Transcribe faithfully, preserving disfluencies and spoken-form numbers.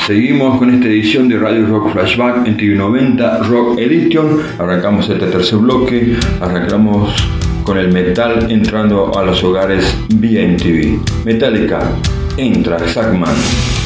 Seguimos con esta edición de Radio Rock Flashback en T V noventa Rock Edition. Arrancamos este tercer bloque, arrancamos con el metal entrando a los hogares vía M T V. Metallica, Entra, Sackman.